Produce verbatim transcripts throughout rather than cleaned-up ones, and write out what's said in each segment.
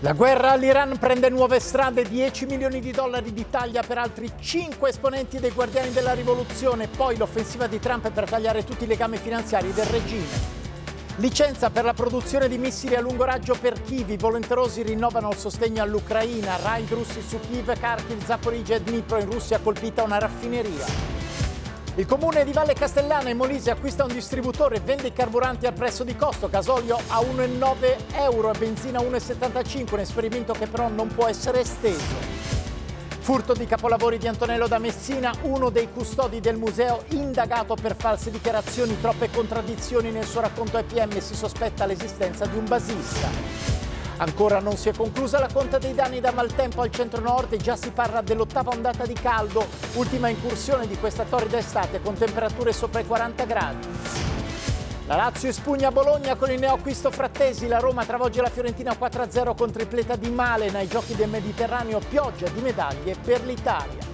La guerra all'Iran prende nuove strade, dieci milioni di dollari di taglia per altri cinque esponenti dei Guardiani della Rivoluzione, poi l'offensiva di Trump per tagliare tutti i legami finanziari del regime. Licenza per la produzione di missili a lungo raggio per Kiev, i volenterosi rinnovano il sostegno all'Ucraina, raid russi su Kiev, Kharkiv, Zaporizhzhia e Dnipro, in Russia colpita una raffineria. Il comune di Valle Castellana in Molise acquista un distributore e vende i carburanti al prezzo di costo, gasolio a uno virgola nove euro e benzina a uno virgola settantacinque, un esperimento che però non può essere esteso. Furto di capolavori di Antonello da Messina, uno dei custodi del museo indagato per false dichiarazioni, troppe contraddizioni nel suo racconto ai P M, si sospetta l'esistenza di un basista. Ancora non si è conclusa la conta dei danni da maltempo al centro-nord e già si parla dell'ottava ondata di caldo, ultima incursione di questa torrida estate con temperature sopra i quaranta gradi. La Lazio espugna Bologna con il neoacquisto Frattesi, la Roma travolge la Fiorentina quattro a zero con tripletta di Malen, ai Giochi del Mediterraneo pioggia di medaglie per l'Italia.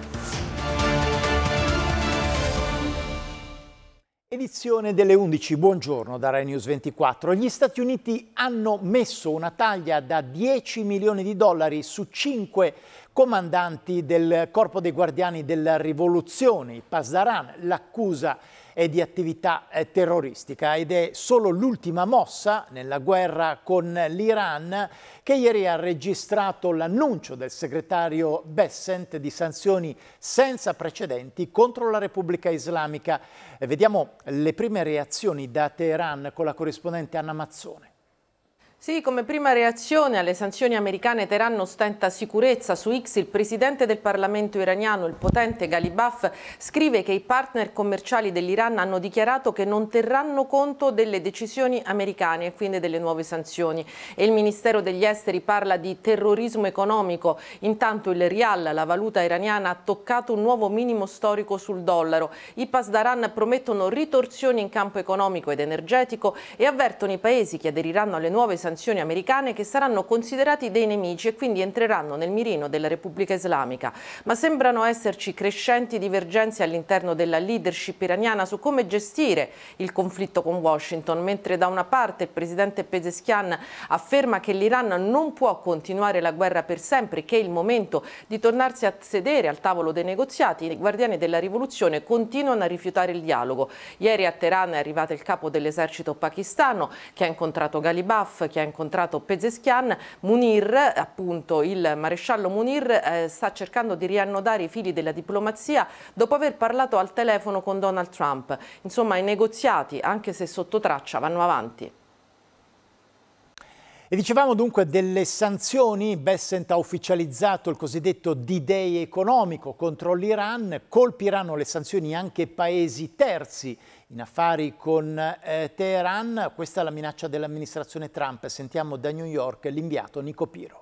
Edizione delle undici, buongiorno da Rai News ventiquattro. Gli Stati Uniti hanno messo una taglia da dieci milioni di dollari su cinque comandanti del Corpo dei Guardiani della Rivoluzione, i Pasdaran. L'accusa è di attività eh, terroristica ed è solo l'ultima mossa nella guerra con l'Iran, che ieri ha registrato l'annuncio del segretario Bessent di sanzioni senza precedenti contro la Repubblica Islamica. Eh, vediamo le prime reazioni da Teheran con la corrispondente Anna Mazzone. Sì, come prima reazione alle sanzioni americane Teheran ostenta sicurezza. Su X il presidente del Parlamento iraniano, il potente Ghalibaf, scrive che i partner commerciali dell'Iran hanno dichiarato che non terranno conto delle decisioni americane e quindi delle nuove sanzioni. E il Ministero degli Esteri parla di terrorismo economico. Intanto il rial, la valuta iraniana, ha toccato un nuovo minimo storico sul dollaro. I Pasdaran promettono ritorsioni in campo economico ed energetico e avvertono i paesi che aderiranno alle nuove sanzioni sanzioni americane che saranno considerati dei nemici e quindi entreranno nel mirino della Repubblica Islamica. Ma sembrano esserci crescenti divergenze all'interno della leadership iraniana su come gestire il conflitto con Washington, mentre da una parte il presidente Pezeshkian afferma che l'Iran non può continuare la guerra per sempre, che è il momento di tornarsi a sedere al tavolo dei negoziati, i guardiani della rivoluzione continuano a rifiutare il dialogo. Ieri a Teheran è arrivato il capo dell'esercito pakistano che ha incontrato Ghalibaf, che ha incontrato Pezeshkian. Munir, appunto il maresciallo Munir, eh, sta cercando di riannodare i fili della diplomazia dopo aver parlato al telefono con Donald Trump. Insomma, i negoziati, anche se sotto traccia, vanno avanti. E dicevamo dunque delle sanzioni. Bessent ha ufficializzato il cosiddetto D-Day economico contro l'Iran, colpiranno le sanzioni anche paesi terzi in affari con eh, Teheran. Questa è la minaccia dell'amministrazione Trump. Sentiamo da New York l'inviato Nico Piro.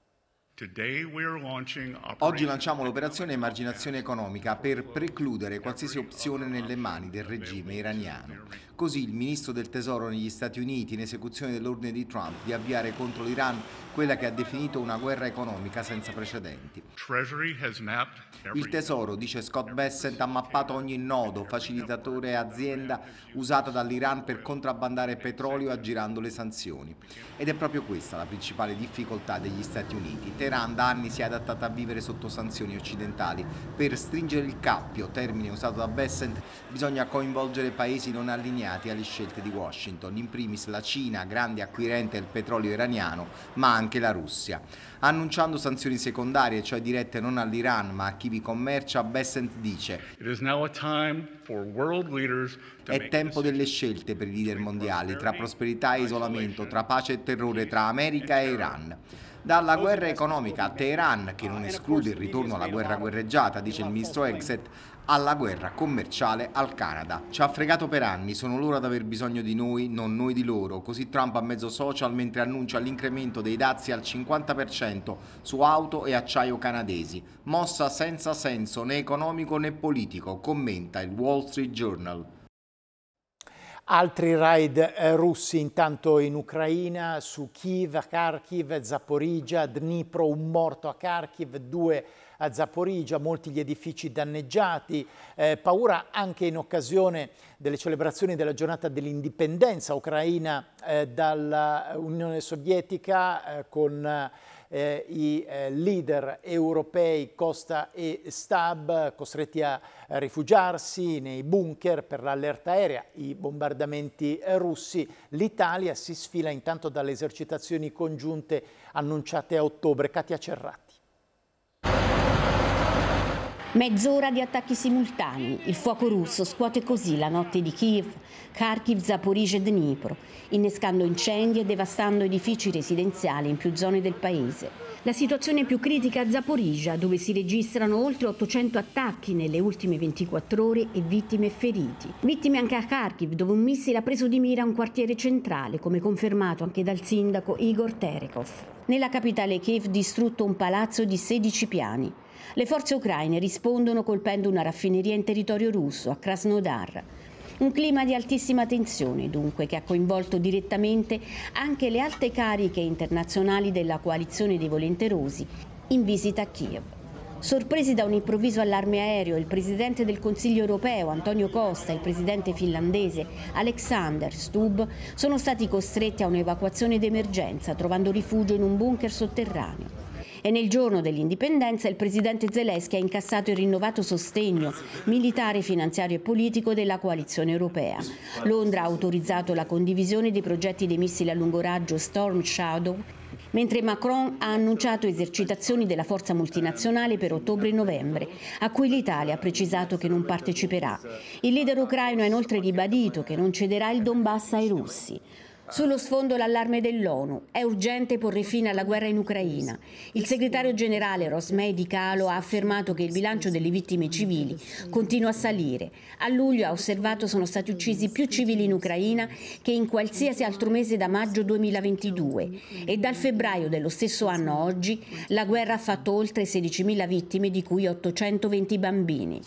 Oggi lanciamo l'operazione emarginazione economica per precludere qualsiasi opzione nelle mani del regime iraniano. Così il ministro del tesoro negli Stati Uniti, in esecuzione dell'ordine di Trump di avviare contro l'Iran quella che ha definito una guerra economica senza precedenti. Il tesoro, dice Scott Bessent, ha mappato ogni nodo, facilitatore e azienda usata dall'Iran per contrabbandare petrolio aggirando le sanzioni. Ed è proprio questa la principale difficoltà degli Stati Uniti. Teheran da anni si è adattata a vivere sotto sanzioni occidentali. Per stringere il cappio, termine usato da Bessent, bisogna coinvolgere paesi non allineati alle scelte di Washington, in primis la Cina, grande acquirente del petrolio iraniano, ma anche la Russia. Annunciando sanzioni secondarie, cioè dirette non all'Iran ma a chi vi commercia, Bessent dice: è tempo delle scelte per i leader mondiali, tra prosperità e isolamento, tra pace e terrore, tra America e Iran. Dalla guerra economica a Teheran, che non esclude il ritorno alla guerra guerreggiata, dice il ministro Exet, alla guerra commerciale al Canada. Ci ha fregato per anni, sono loro ad aver bisogno di noi, non noi di loro. Così Trump a mezzo social mentre annuncia l'incremento dei dazi al cinquanta per cento su auto e acciaio canadesi. Mossa senza senso né economico né politico, commenta il Wall Street Journal. Altri raid eh, russi intanto in Ucraina, su Kiev, Kharkiv, Zaporizhia, Dnipro, un morto a Kharkiv, due a Zaporizhia, molti gli edifici danneggiati, eh, paura anche in occasione delle celebrazioni della giornata dell'indipendenza ucraina eh, dall'Unione Sovietica eh, con Eh, i eh, leader europei Costa e Stab costretti a, a rifugiarsi nei bunker per l'allerta aerea, i bombardamenti eh, russi. L'Italia si sfila intanto dalle esercitazioni congiunte annunciate a ottobre. Katia Cerratti. Mezz'ora di attacchi simultanei. Il fuoco russo scuote così la notte di Kiev, Kharkiv, Zaporizhia e Dnipro, innescando incendi e devastando edifici residenziali in più zone del paese. La situazione è più critica a Zaporizhia, dove si registrano oltre ottocento attacchi nelle ultime ventiquattro ore e vittime e feriti. Vittime anche a Kharkiv, dove un missile ha preso di mira un quartiere centrale, come confermato anche dal sindaco Igor Terekov. Nella capitale Kiev distrutto un palazzo di sedici piani. Le forze ucraine rispondono colpendo una raffineria in territorio russo, a Krasnodar. Un clima di altissima tensione, dunque, che ha coinvolto direttamente anche le alte cariche internazionali della coalizione dei volenterosi in visita a Kiev. Sorpresi da un improvviso allarme aereo, il presidente del Consiglio europeo Antonio Costa e il presidente finlandese Alexander Stubb sono stati costretti a un'evacuazione d'emergenza, trovando rifugio in un bunker sotterraneo. E nel giorno dell'indipendenza il presidente Zelensky ha incassato il rinnovato sostegno militare, finanziario e politico della coalizione europea. Londra ha autorizzato la condivisione dei progetti dei missili a lungo raggio Storm Shadow, mentre Macron ha annunciato esercitazioni della forza multinazionale per ottobre e novembre, a cui l'Italia ha precisato che non parteciperà. Il leader ucraino ha inoltre ribadito che non cederà il Donbass ai russi. Sullo sfondo l'allarme dell'ONU. È urgente porre fine alla guerra in Ucraina. Il segretario generale Rosmej Dicalo ha affermato che il bilancio delle vittime civili continua a salire. A luglio, ha osservato, sono stati uccisi più civili in Ucraina che in qualsiasi altro mese da maggio duemilaventidue. E dal febbraio dello stesso anno a oggi la guerra ha fatto oltre sedicimila vittime, di cui ottocentoventi bambini.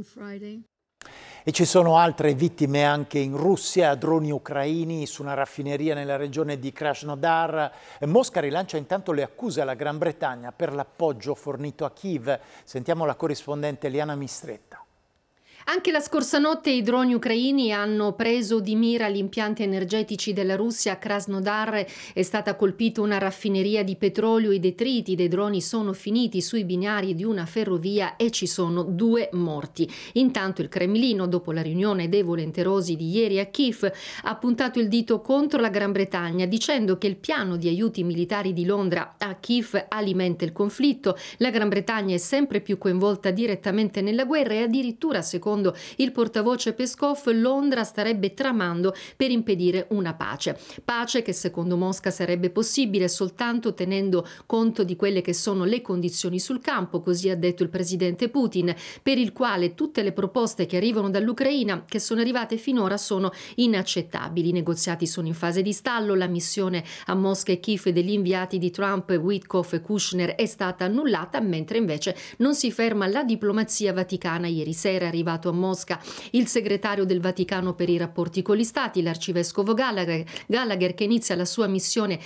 E ci sono altre vittime anche in Russia, droni ucraini su una raffineria nella regione di Krasnodar. Mosca rilancia intanto le accuse alla Gran Bretagna per l'appoggio fornito a Kiev. Sentiamo la corrispondente Liana Mistretta. Anche la scorsa notte i droni ucraini hanno preso di mira gli impianti energetici della Russia. A Krasnodar è stata colpita una raffineria di petrolio e detriti. Dei droni sono finiti sui binari di una ferrovia e ci sono due morti. Intanto il Cremlino, dopo la riunione dei volenterosi di ieri a Kiev, ha puntato il dito contro la Gran Bretagna, dicendo che il piano di aiuti militari di Londra a Kiev alimenta il conflitto. La Gran Bretagna è sempre più coinvolta direttamente nella guerra e addirittura, secondo il portavoce Peskov, Londra starebbe tramando per impedire una pace. Pace che secondo Mosca sarebbe possibile soltanto tenendo conto di quelle che sono le condizioni sul campo, così ha detto il presidente Putin, per il quale tutte le proposte che arrivano dall'Ucraina, che sono arrivate finora, sono inaccettabili. I negoziati sono in fase di stallo, la missione a Mosca e Kiev degli inviati di Trump, Witkoff e Kushner, è stata annullata, mentre invece non si ferma la diplomazia vaticana. Ieri sera è arrivato a Mosca il segretario del Vaticano per i rapporti con gli stati, l'arcivescovo Gallagher, Gallagher che inizia la sua missione